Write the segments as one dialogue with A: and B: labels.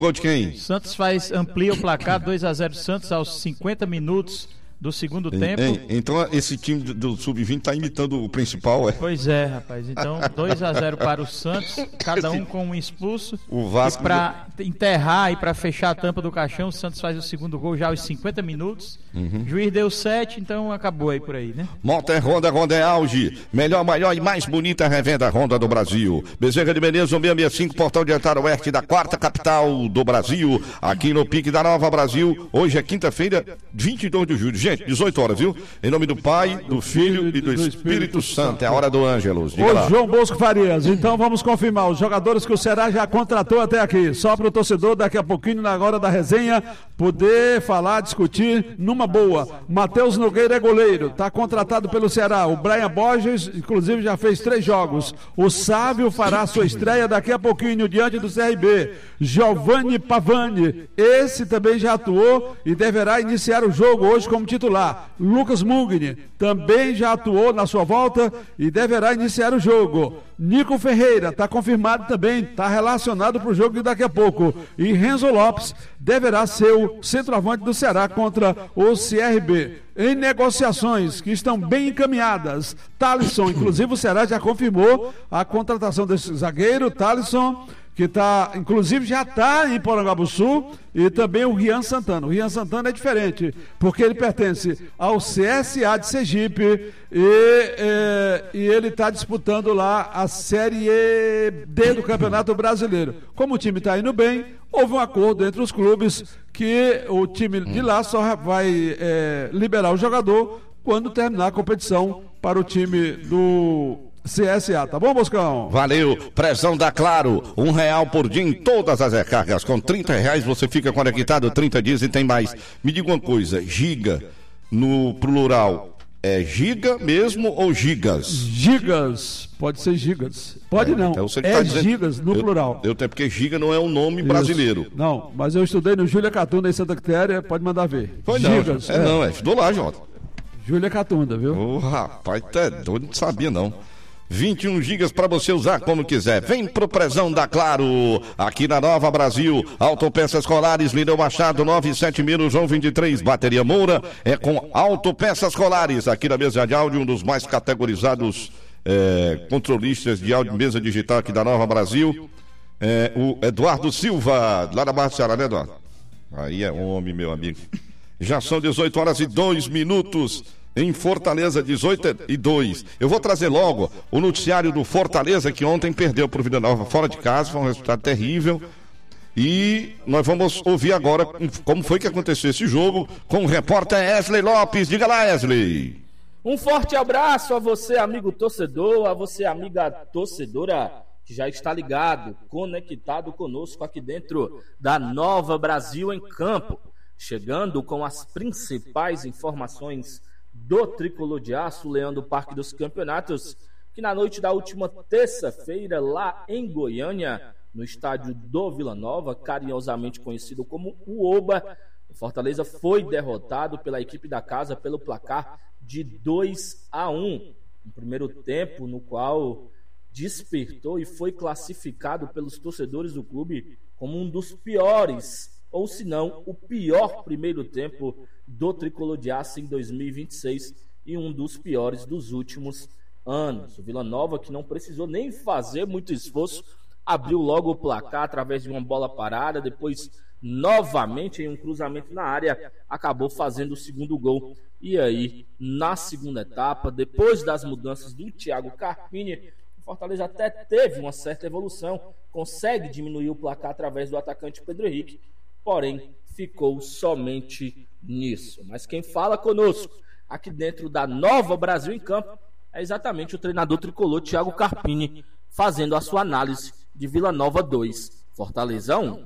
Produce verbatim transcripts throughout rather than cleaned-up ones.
A: Gol de quem?
B: Santos faz, amplia o placar, dois a zero Santos aos cinquenta minutos do segundo
A: Hein,
B: tempo.
A: hein? Então esse time do, do sub vinte tá imitando o principal, é?
B: Pois é, rapaz. Então, dois a zero para o Santos, cada um com um expulso.
A: O Vasco...
B: E para enterrar e para fechar a tampa do caixão, o Santos faz o segundo gol já aos cinquenta minutos. Uhum. Juiz deu sete, então acabou aí por aí, né?
A: Moto é Honda, Honda é auge. Melhor, maior e mais bonita revenda Honda do Brasil. Bezerra de Menezes, seiscentos e sessenta e cinco, Portão de Antara Oeste da quarta capital do Brasil. Aqui no Pique da Nova Brasil. Hoje é quinta-feira, vinte e dois de julho. Gente, dezoito horas, viu? Em nome do Pai, do Filho e do Espírito Santo. É a hora do Ângelos. Diga lá.
C: Ô, João Bosco Farias, então vamos confirmar os jogadores que o Ceará já contratou até aqui. Só para o torcedor, daqui a pouquinho, na hora da resenha, poder falar, discutir numa boa. Matheus Nogueira é goleiro, está contratado pelo Ceará. O Brian Borges, inclusive, já fez três jogos. O Sávio fará sua estreia daqui a pouquinho diante do C R B. Giovanni Pavani, esse também já atuou e deverá iniciar o jogo hoje como titular. Lucas Mugni também já atuou na sua volta e deverá iniciar o jogo. Nico Ferreira está confirmado também, está relacionado para o jogo de daqui a pouco. E Renzo Lopes deverá ser o centroavante do Ceará contra o C R B. Em negociações que estão bem encaminhadas, Thalisson, inclusive o Ceará já confirmou a contratação desse zagueiro, Thalisson, que tá, inclusive já está em Porangabuçu, e também o Rian Santana. O Rian Santana é diferente, porque ele pertence ao C S A de Sergipe e, é, e ele está disputando lá a Série D do Campeonato Brasileiro. Como o time está indo bem, houve um acordo entre os clubes que o time de lá só vai é, liberar o jogador quando terminar a competição para o time do C S A, tá bom, Boscão?
A: Valeu, pressão da Claro, um real por dia em todas as recargas, com trinta reais você fica conectado trinta dias e tem mais. Me diga uma coisa, giga no plural, é giga mesmo ou gigas?
C: Gigas, pode ser gigas, pode é, não, então é tá dizendo, gigas no
A: eu,
C: plural.
A: Eu tenho porque giga não é um nome Isso. brasileiro.
C: Não, mas eu estudei no Júlia Catunda em Santa Quitéria, pode mandar ver.
A: Foi gigas. Não, é, é não, é, estudou lá, Jota.
C: Júlia Catunda, viu?
A: Ô, oh, rapaz, tá doido, não sabia não. vinte e um gigas para você usar como quiser. Vem pro Prezão da Claro, aqui na Nova Brasil. Autopeças Colares, Lineu Machado, nove sete mil, João vinte e três. Bateria Moura é com Autopeças Colares. Aqui na mesa de áudio, um dos mais categorizados é, controlistas de áudio, mesa digital aqui da Nova Brasil. É, o Eduardo Silva, lá da Barra do Ceará, né, Eduardo? Aí é homem, meu amigo. Já são dezoito horas e dois minutos. Em Fortaleza, dezoito e dois. Eu vou trazer logo o noticiário do Fortaleza, que ontem perdeu para o Vila Nova fora de casa, foi um resultado terrível. E nós vamos ouvir agora como foi que aconteceu esse jogo com o repórter Wesley Lopes. Diga lá, Wesley.
D: Um forte abraço a você, amigo torcedor, a você, amiga torcedora, que já está ligado, conectado conosco aqui dentro da Nova Brasil em Campo. Chegando com as principais informações do Tricolor de Aço, Leandro Parque dos Campeonatos, que na noite da última terça-feira, lá em Goiânia, no estádio do Vila Nova, carinhosamente conhecido como o Oba, o Fortaleza foi derrotado pela equipe da casa pelo placar de dois a um. Um primeiro tempo no qual despertou e foi classificado pelos torcedores do clube como um dos piores, ou se não, o pior primeiro tempo do Tricolor de Aço em dois mil e vinte e seis e um dos piores dos últimos anos. O Vila Nova, que não precisou nem fazer muito esforço, abriu logo o placar através de uma bola parada, depois novamente em um cruzamento na área, acabou fazendo o segundo gol. E aí, na segunda etapa, depois das mudanças do Thiago Carpini, o Fortaleza até teve uma certa evolução, consegue diminuir o placar através do atacante Pedro Henrique, porém ficou somente nisso. Mas quem fala conosco aqui dentro da Nova Brasil em Campo é exatamente o treinador tricolor Thiago Carpini, fazendo a sua análise de Vila Nova dois, Fortaleza um.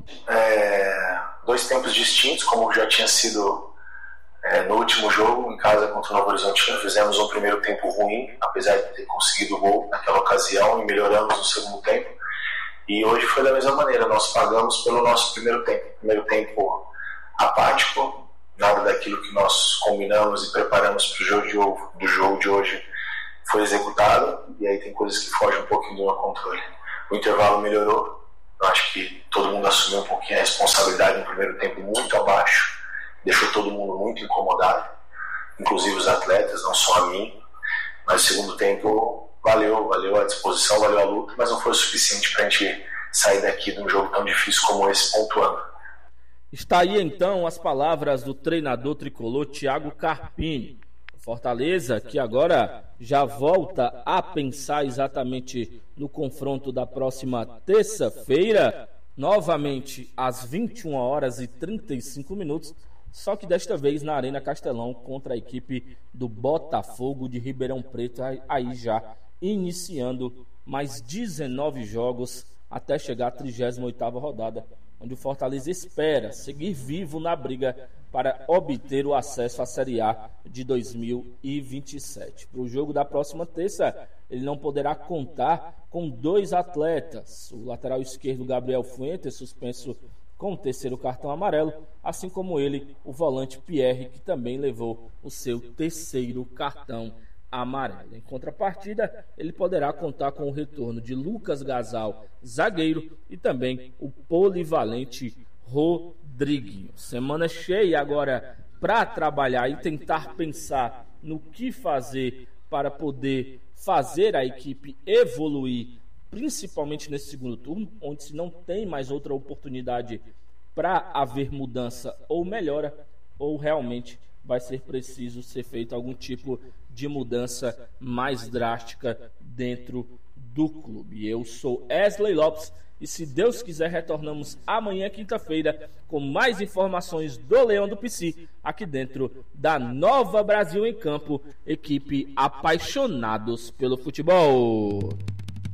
E: É, dois tempos distintos, como já tinha sido é, no último jogo em casa contra o Novo Horizontino. Fizemos um primeiro tempo ruim, apesar de ter conseguido o gol naquela ocasião, e melhoramos no segundo tempo. E hoje foi da mesma maneira, nós pagamos pelo nosso primeiro tempo. Primeiro tempo apático, nada daquilo que nós combinamos e preparamos para o jogo de, do jogo de hoje foi executado, e aí tem coisas que fogem um pouquinho do meu controle. O intervalo melhorou, Eu acho que todo mundo assumiu um pouquinho a responsabilidade no primeiro tempo muito abaixo, deixou todo mundo muito incomodado, inclusive os atletas, não só a mim. Mas o segundo tempo valeu, valeu a disposição, valeu a luta, mas não foi o suficiente para a gente sair daqui de um jogo tão difícil como esse pontuando.
D: Está aí então as palavras do treinador tricolor Thiago Carpini. Fortaleza, que agora já volta a pensar exatamente no confronto da próxima terça-feira, novamente às vinte e uma horas e trinta e cinco minutos, só que desta vez na Arena Castelão contra a equipe do Botafogo de Ribeirão Preto, aí já iniciando mais dezenove jogos até chegar à trigésima oitava rodada, onde o Fortaleza espera seguir vivo na briga para obter o acesso à Série A de dois mil e vinte e sete. Para o jogo da próxima terça, ele não poderá contar com dois atletas. O lateral esquerdo Gabriel Fuentes, suspenso com o terceiro cartão amarelo, assim como ele, o volante Pierre, que também levou o seu terceiro cartão amarelo. Em contrapartida, ele poderá contar com o retorno de Lucas Gasal, zagueiro, e também o polivalente Rodriguinho. Semana cheia agora para trabalhar e tentar pensar no que fazer para poder fazer a equipe evoluir, principalmente nesse segundo turno, onde se não tem mais outra oportunidade para haver mudança ou melhora, ou realmente vai ser preciso ser feito algum tipo de mudança mais drástica dentro do clube. Eu sou Wesley Lopes e, se Deus quiser, retornamos amanhã, quinta-feira, com mais informações do Leão do Pici, aqui dentro da Nova Brasil em Campo, equipe apaixonados pelo futebol.